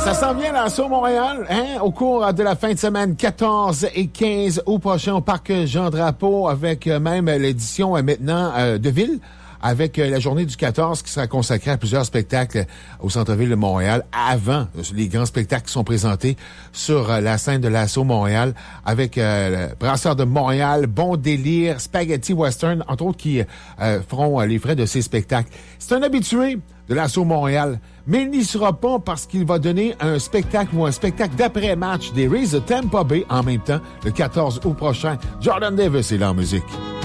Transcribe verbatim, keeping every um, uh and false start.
Ça s'en vient l'Assaut Montréal, hein, au cours de la fin de semaine quatorze et quinze août prochain au Parc Jean-Drapeau, avec euh, même l'édition euh, maintenant euh, de ville, avec euh, la journée du quatorze qui sera consacrée à plusieurs spectacles au centre-ville de Montréal, avant les grands spectacles qui sont présentés sur euh, la scène de l'Assaut Montréal, avec euh, le Brasseur de Montréal, Bon Délire, Spaghetti Western, entre autres, qui euh, feront euh, les frais de ces spectacles. C'est un habitué de l'Assaut Montréal, mais il n'y sera pas parce qu'il va donner un spectacle ou un spectacle d'après-match des Rays de Tampa Bay en même temps, le quatorze août prochain. Jordan Davis est là en musique.